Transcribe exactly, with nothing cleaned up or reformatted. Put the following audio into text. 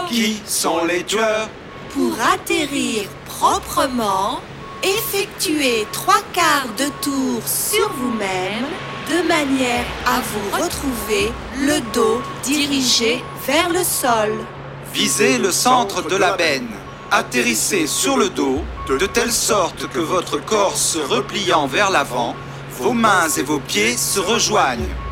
Qui sont les tueurs? Pour atterrir proprement, effectuez trois quarts de tour sur vous-même de manière à vous retrouver le dos dirigé vers le sol. Visez le centre de la benne. Atterrissez sur le dos, de telle sorte que votre corps se repliant vers l'avant, vos mains et vos pieds se rejoignent.